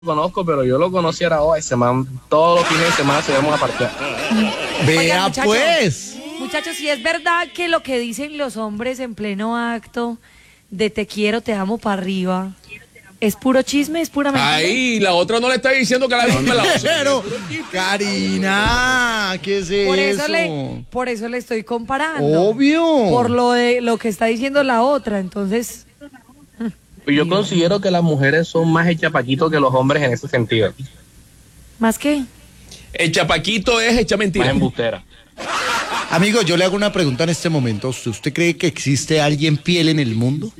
conozco, pero yo lo conociera hoy, ese man, todos los fines de semana se vamos a parquear. Oigan, Vea muchachos, pues. Muchachos, si es verdad que lo que dicen los hombres en pleno acto de te quiero, te amo para arriba, ¿es puro chisme? ¿Es pura mentira? Ahí, la otra no le está diciendo que la misma la otra. Pero, Karina, ¿qué es Por eso le estoy comparando. Obvio. Por lo que está diciendo la otra, entonces... Yo considero que las mujeres son más echapaquitos que los hombres en ese sentido, ¿Más qué? El chapaquito es hecha más mentira. embustera. Amigo, yo le hago una pregunta en este momento. ¿Usted cree que existe alguien fiel en el mundo?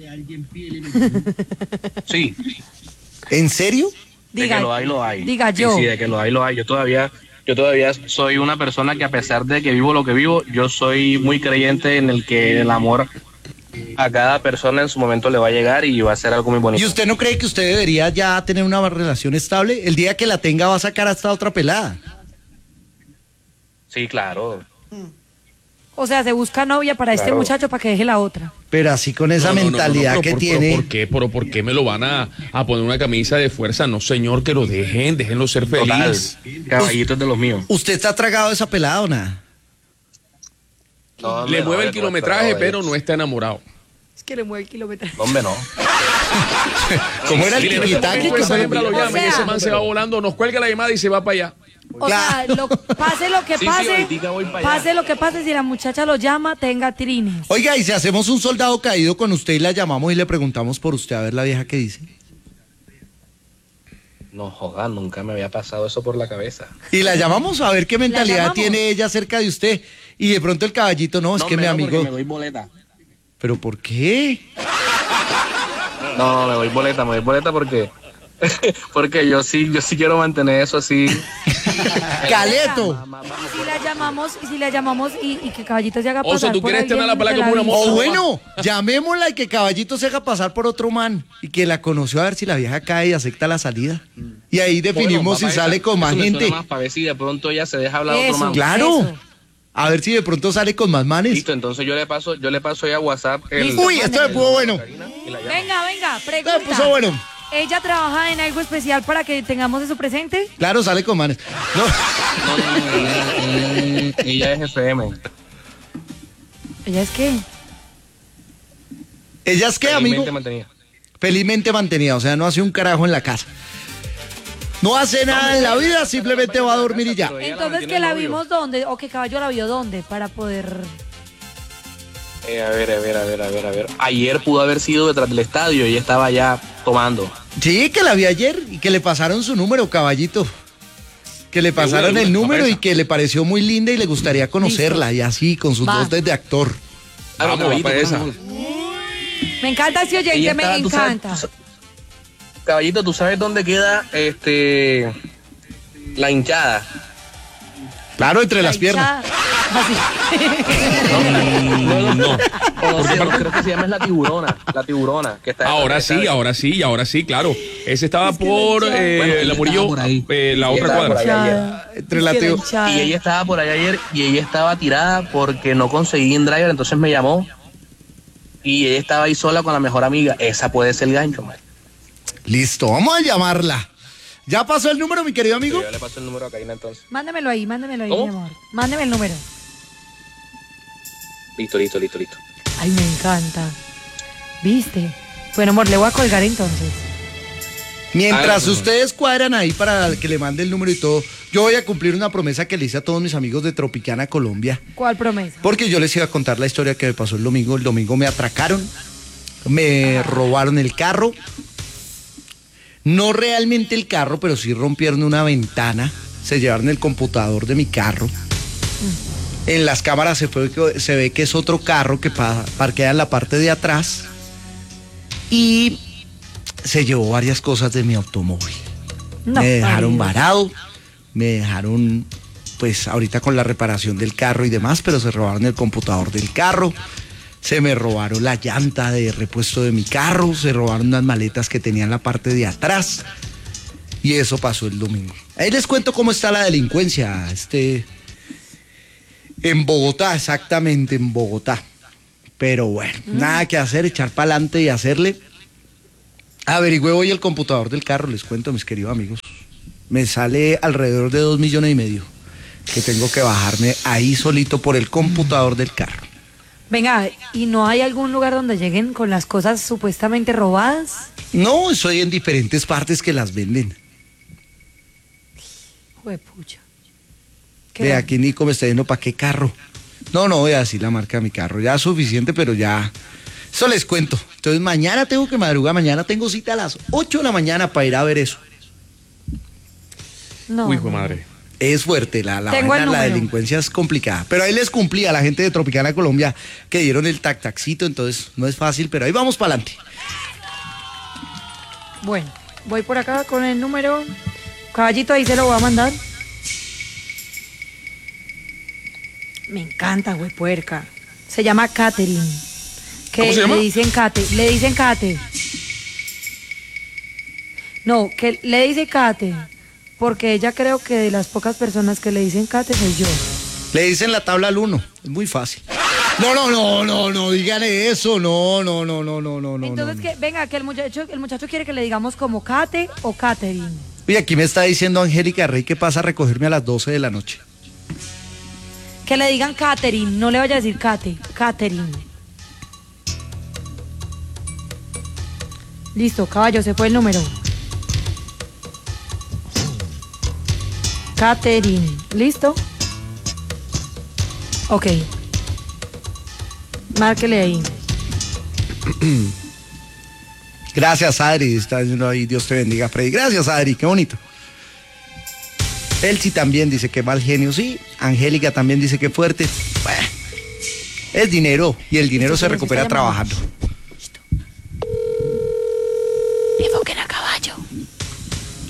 Sí, ¿En serio? de que lo hay, lo hay. Diga Sí, yo. sí, de que lo hay, lo hay. Yo todavía soy una persona que a pesar de que vivo lo que vivo, yo soy muy creyente en el que el amor a cada persona en su momento le va a llegar y va a ser algo muy bonito. ¿Y usted no cree que usted debería ya tener una relación estable? El día que la tenga va a sacar hasta otra pelada. Sí, claro. O sea, se busca novia para este Claro. muchacho para que deje la otra. Pero así con esa mentalidad pero que por- tiene. ¿Por qué? ¿Por qué me lo van a poner una camisa de fuerza? No, señor, que lo déjenlo ser Total. feliz. Caballitos de los míos. ¿Usted está tragado de esa pelada o nada? No, Le hombre, mueve no, el kilometraje, no, pero no está enamorado. Es que le mueve el kilómetro. Hombre, no. ¿Cómo era el Dile, tiquitaca? que esa hembra lo O llama y sea- ese man se va volando, nos cuelga la llamada y se va para allá. O sea, pase lo que Sí, sí, pase, ahoritica voy para allá. pase lo que pase, si la muchacha lo llama, tenga trines. Oiga, y si hacemos un soldado caído con usted y la llamamos y le preguntamos por usted, a ver la vieja qué dice. No joda, nunca me había pasado eso por la cabeza. Y la llamamos a ver qué mentalidad llamamos? tiene ella cerca de usted. Y de pronto el caballito, no, es que mi amigo. Me doy boleta. ¿Pero por qué? No, me doy boleta porque porque yo sí quiero mantener eso así. ¡Caleto! Y si la llamamos y que Caballito se haga pasar O sea, tú por quieres tener la alguien pelada de como una vida. moza. O bueno, llamémosla y que caballito se haga pasar por otro man. Y que la conoció a ver si la vieja cae y acepta la salida. Y ahí definimos si sale con más gente. Más para ver si de pronto ella se deja hablar a otro Eso. man. Claro. Eso. A ver si de pronto sale con más manes. Listo, entonces yo le paso ya a WhatsApp el. Uy, esto me puso bueno. y la llamo. Venga, Esto me pregunta. puso bueno. ¿Ella trabaja en algo especial para que tengamos eso presente? Claro, sale con manes. No. No, ella es FM. ¿Ella es qué? ¿Ella es qué, amigo? Felizmente mantenida. Felizmente mantenida, o sea, no hace un carajo en la casa. No hace nada en la vida, simplemente va a dormir y ya. Pero ella la Entonces, mantiene ¿que la el novio. vimos dónde? ¿O que Caballo la vio dónde? Para poder... A ver. Ayer pudo haber sido detrás del estadio y ella estaba allá tomando. Sí, que la vi ayer y que le pasaron su número, caballito. Que le pasaron el número y que le pareció muy linda y le gustaría conocerla. Y así, con sus Va. dotes de actor. Vamos, Caballito, para esa. Me encanta ese oyente, Ella me estaba, encanta. Caballito, ¿tú sabes dónde queda la hinchada? Claro, entre las piernas. Así. No. Creo que se llama es la tiburona, que está Ahora sí, claro. Ese estaba por la Murillo, la otra estaba por cuadra. ahí. Entre la teo- Y ella estaba por allá ayer y ella estaba tirada porque no conseguí InDriver, entonces me llamó y ella estaba ahí sola con la mejor amiga. Esa puede ser el gancho, man. Listo, vamos a llamarla. ¿Ya pasó el número, mi querido amigo? Yo le paso el número a Karina entonces. Mándemelo ahí, mi ¿Cómo? amor. Mándeme el número. Listo. Ay, me encanta. ¿Viste? Bueno, amor, le voy a colgar entonces. Mientras Ah, ustedes cuadran ahí para que le mande el número y todo, yo voy a cumplir una promesa que le hice a todos mis amigos de Tropicana, Colombia. ¿Cuál promesa? Porque yo les iba a contar la historia que me pasó el domingo. El domingo me atracaron, me robaron el carro. No realmente el carro, pero sí rompieron una ventana. Se llevaron el computador de mi carro. En las cámaras se ve que es otro carro que parquea en la parte de atrás. Y se llevó varias cosas de mi automóvil. No, Me dejaron ay, varado, me dejaron pues ahorita con la reparación del carro y demás, pero se robaron el computador del carro, se me robaron la llanta de repuesto de mi carro, se robaron unas maletas que tenía en la parte de atrás y eso pasó el domingo. Ahí les cuento cómo está la delincuencia, en Bogotá, exactamente en Bogotá. Pero bueno, nada que hacer, echar para adelante y hacerle. Averigüé hoy el computador del carro, les cuento, mis queridos amigos. Me sale alrededor de 2,5 millones que tengo que bajarme ahí solito por el computador del carro. Venga, ¿y no hay algún lugar donde lleguen con las cosas supuestamente robadas? No, soy en diferentes partes que las venden. Juepucha. De aquí Nico me está diciendo, ¿para qué carro? No, voy a decir la marca de mi carro, ya es suficiente, pero ya... Eso les cuento. Entonces mañana tengo que madrugar, mañana tengo cita a las 8 de la mañana para ir a ver eso. No. Uy, hijo de madre. Es fuerte, la delincuencia es complicada. Pero ahí les cumplí a la gente de Tropicana Colombia que dieron el taxito, entonces no es fácil, pero ahí vamos para adelante. Bueno, voy por acá con el número. Caballito, ahí se lo voy a mandar. Me encanta, güey, puerca. Se llama Katherine. ¿Cómo se llama? Le dicen Kate. No, que le dice Kate, porque ella creo que de las pocas personas que le dicen Kate soy yo. Le dicen la tabla al 1, es muy fácil. No, digan eso, no. Entonces, que venga, que el muchacho quiere que le digamos como Kate o Katherine. Oye, aquí me está diciendo Angélica Rey que pasa a recogerme a las 12 de la noche. Que le digan Katherine, no le vaya a decir Kate, Katherine. Listo, caballo, se fue el número. Katherine, ¿listo? Ok. Márquele ahí. Gracias, Adri, está diciendo ahí, Dios te bendiga, Freddy. Gracias, Adri, qué bonito. Elsie también dice que mal genio, sí. Angélica también dice que fuerte. Bueno, es dinero y el dinero se recupera trabajando.